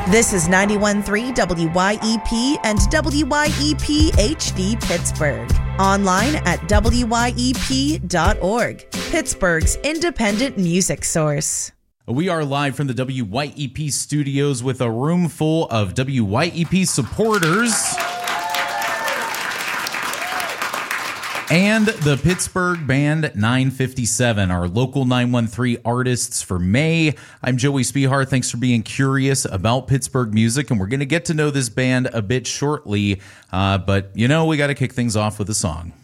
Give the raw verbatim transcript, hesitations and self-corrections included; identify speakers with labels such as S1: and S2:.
S1: This is ninety-one point three W Y E P and W Y E P H D Pittsburgh. Online at W Y E P dot org. Pittsburgh's independent music source.
S2: We are live from the W Y E P studios with a room full of W Y E P supporters and the Pittsburgh Band nine fifty-seven, our local nine one three artists for May. I'm Joey Spihar. Thanks for being curious about Pittsburgh music, and we're going to get to know this band a bit shortly, uh, but you know, we got to kick things off with a song.